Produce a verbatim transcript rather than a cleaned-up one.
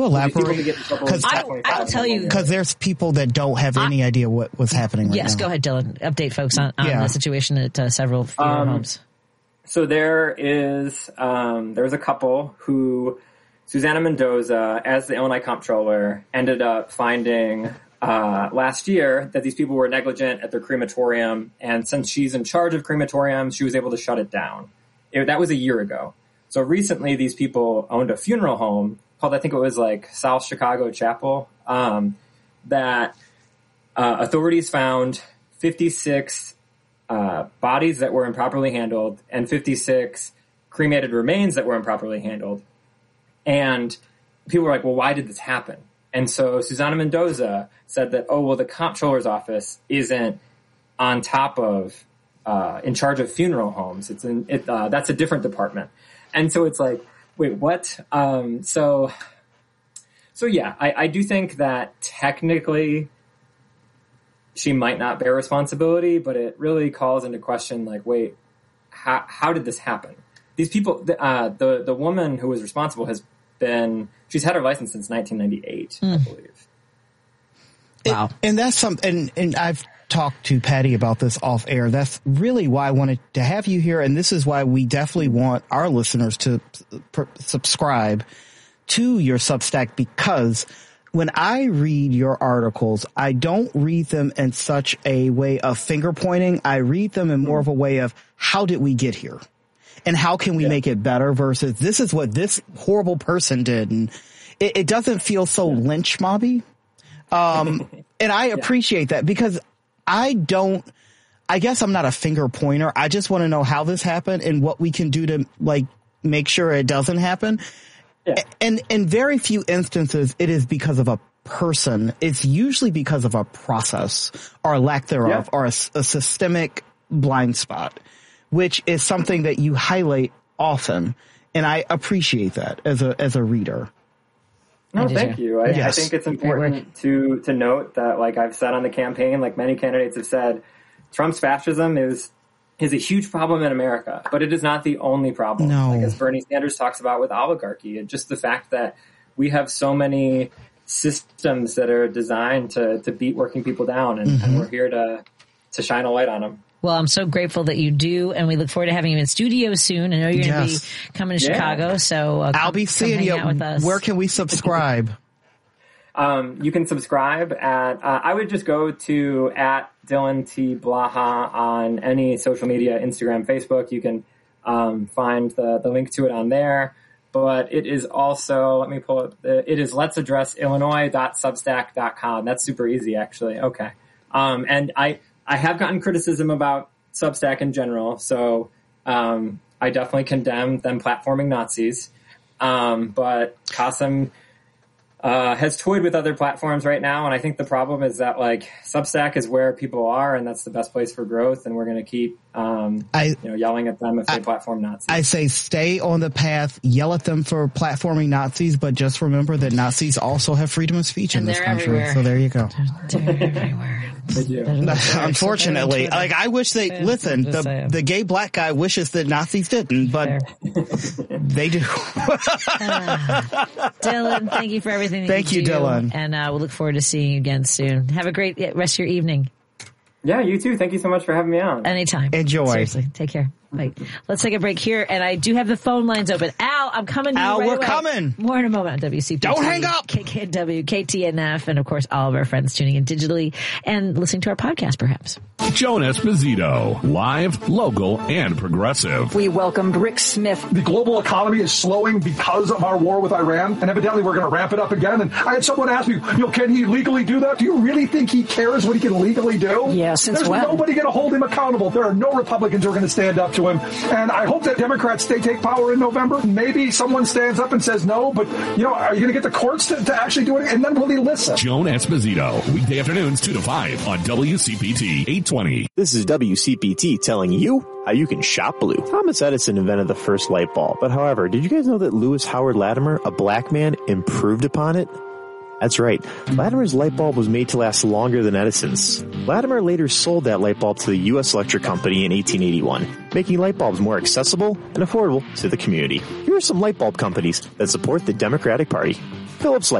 elaborate? Because I, I will tell you, because there's people that don't have any I, idea what was happening right yes, now. Go ahead, Dylan. Update folks on, on yeah. the situation at uh, several funeral um, homes. So there is, um, there was a couple who, Susana Mendoza, as the Illinois comptroller, ended up finding uh, last year that these people were negligent at their crematorium. And since she's in charge of crematoriums, she was able to shut it down. It, that was a year ago. So recently, these people owned a funeral home called, I think it was like South Chicago Chapel, um, that uh, authorities found fifty-six uh, bodies that were improperly handled and fifty-six cremated remains that were improperly handled. And people were like, well, why did this happen? And so Susana Mendoza said that, oh, well, the comptroller's office isn't on top of, uh, in charge of funeral homes. It's in, it, uh, that's a different department. And so it's like, wait, what? Um, so, so yeah, I, I do think that technically she might not bear responsibility, but it really calls into question, like, wait, how, how did this happen? These people, uh, the, the woman who was responsible has been, she's had her license since nineteen ninety-eight, mm. I believe. Wow. And, and that's something, and, and I've talked to Patty about this off air. That's really why I wanted to have you here. And this is why we definitely want our listeners to pr- subscribe to your Substack, because when I read your articles, I don't read them in such a way of finger pointing. I read them in more of a way of, how did we get here? And how can we yeah. make it better versus this is what this horrible person did. And it, it doesn't feel so lynch mobby. Um, and I appreciate yeah. that, because I don't, I guess I'm not a finger pointer. I just want to know how this happened and what we can do to like make sure it doesn't happen. Yeah. And in very few instances, it is because of a person. It's usually because of a process or lack thereof, yeah. or a, a systemic blind spot, which is something that you highlight often. And I appreciate that as a, as a reader. No, thank you. I, yes. I think it's important to, to note that, like I've said on the campaign, like many candidates have said, Trump's fascism is, is a huge problem in America, but it is not the only problem. No. Like as Bernie Sanders talks about with oligarchy, and just the fact that we have so many systems that are designed to, to beat working people down, and, mm-hmm. and we're here to, to shine a light on them. Well, I'm so grateful that you do, and we look forward to having you in studio soon. I know you're going to yes. be coming to yeah. Chicago, so uh, I'll come, be seeing you. With us. Where can we subscribe? um, you can subscribe at. Uh, I would just go to at Dylan T. Blaha on any social media, Instagram, Facebook. You can um, find the the link to it on there. But it is also, let me pull it. It is let's address illinois dot substack dot com. That's super easy, actually. Okay, um, and I. I have gotten criticism about Substack in general, so um, I definitely condemn them platforming Nazis. Um, but Qasim uh, has toyed with other platforms right now, and I think the problem is that like Substack is where people are, and that's the best place for growth. And we're going to keep, um, I, you know, yelling at them if they I, platform Nazis. I say stay on the path, yell at them for platforming Nazis, but just remember that Nazis also have freedom of speech and in this country. Everywhere. So there you go. They're, they're everywhere. Unfortunately, like I wish they yeah, listen. The the gay black guy wishes that Nazis didn't, but they do. uh, Dylan, thank you for everything. That thank you, you do, Dylan, and uh, we'll look forward to seeing you again soon. Have a great rest of your evening. Yeah, you too. Thank you so much for having me on. Anytime. Enjoy. Seriously, take care. Right. Let's take a break here, and I do have the phone lines open. Al, I'm coming to you Al, right we're away. coming. More in a moment on W C P T. Don't hang up. K K W, K T N F, and of course all of our friends tuning in digitally and listening to our podcast, perhaps. Joan Esposito, live, local, and progressive. We welcomed Rick Smith. The global economy is slowing because of our war with Iran, and evidently we're going to ramp it up again. And I had someone ask me, you know, can he legally do that? Do you really think he cares what he can legally do? Yeah, since There's when? nobody going to hold him accountable. There are no Republicans who are going to stand up to him. And I hope that Democrats, they take power in November. Maybe someone stands up and says no, but, you know, are you going to get the courts to, to actually do it? And then will they listen? Joan Esposito, weekday afternoons two to five on W C P T eight twenty. This is W C P T telling you how you can shop blue. Thomas Edison invented the first light bulb, but however, did you guys know that Lewis Howard Latimer, a black man, improved upon it? That's right. Latimer's light bulb was made to last longer than Edison's. Latimer later sold that light bulb to the U S Electric Company in eighteen eighty-one, making light bulbs more accessible and affordable to the community. Here are some light bulb companies that support the Democratic Party. Philips Light